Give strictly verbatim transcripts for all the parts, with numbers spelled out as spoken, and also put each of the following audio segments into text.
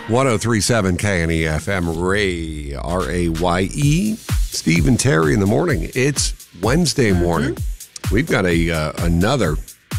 one oh three point seven K N E F M, Ray, R A Y E. Steve and Terry in the morning. It's Wednesday morning. Mm-hmm. We've got a uh, another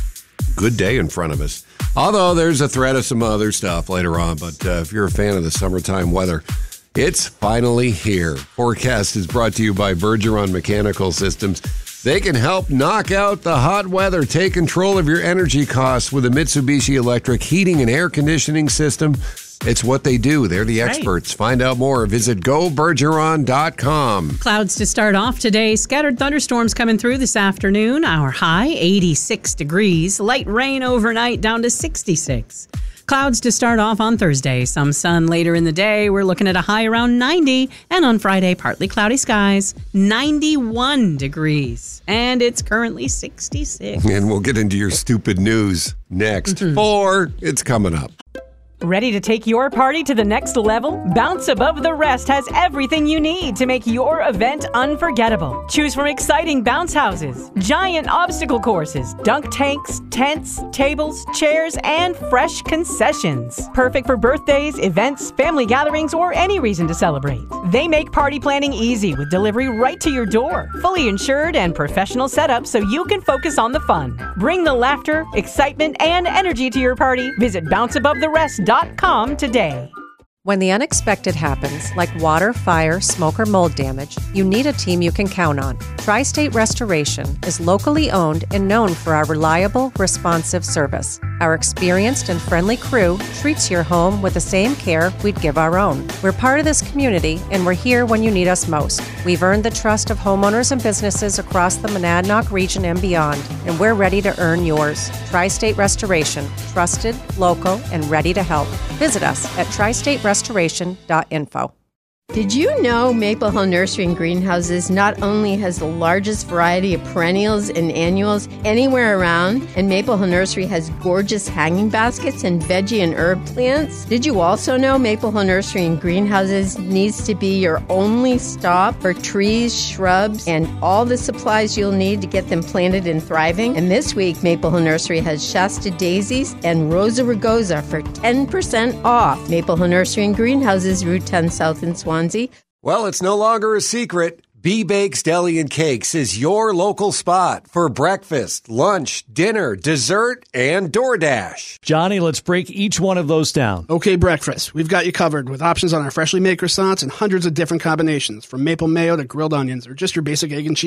good day in front of us. Although there's a threat of some other stuff later on. But uh, if you're a fan of the summertime weather, it's finally here. Forecast is brought to you by Bergeron Mechanical Systems. They can help knock out the hot weather. Take control of your energy costs with a Mitsubishi Electric heating and air conditioning system. It's what they do. They're the experts. Right. Find out more. Visit go bergeron dot com. Clouds to start off today. Scattered thunderstorms coming through this afternoon. Our high, eighty-six degrees. Light rain overnight down to sixty-six. Clouds to start off on Thursday. Some sun later in the day. We're looking at a high around ninety. And on Friday, partly cloudy skies, ninety-one degrees. And it's currently sixty-six. And we'll get into your stupid news next. Mm-hmm. Four, it's coming up. Ready to take your party to the next level? Bounce Above the Rest has everything you need to make your event unforgettable. Choose from exciting bounce houses, giant obstacle courses, dunk tanks, tents, tables, chairs, and fresh concessions. Perfect for birthdays, events, family gatherings, or any reason to celebrate. They make party planning easy with delivery right to your door. Fully insured and professional setup so you can focus on the fun. Bring the laughter, excitement, and energy to your party. Visit bounce above the rest dot com today. When the unexpected happens, like water, fire, smoke, or mold damage, you need a team you can count on. Tri-State Restoration is locally owned and known for our reliable, responsive service. Our experienced and friendly crew treats your home with the same care we'd give our own. We're part of this community, and we're here when you need us most. We've earned the trust of homeowners and businesses across the Monadnock region and beyond, and we're ready to earn yours. Tri-State Restoration, trusted, local, and ready to help. Visit us at tri state restoration dot info. Did you know Maple Hill Nursery and Greenhouses not only has the largest variety of perennials and annuals anywhere around, and Maple Hill Nursery has gorgeous hanging baskets and veggie and herb plants? Did you also know Maple Hill Nursery and Greenhouses needs to be your only stop for trees, shrubs, and all the supplies you'll need to get them planted and thriving? And this week, Maple Hill Nursery has Shasta Daisies and Rosa Rugosa for ten percent off. Maple Hill Nursery and Greenhouses, Route ten South in Swansea. Well, it's no longer a secret. B-Bakes Deli and Cakes is your local spot for breakfast, lunch, dinner, dessert, and DoorDash. Johnny, let's break each one of those down. Okay, breakfast. We've got you covered with options on our freshly made croissants and hundreds of different combinations, from maple mayo to grilled onions or just your basic egg and cheese.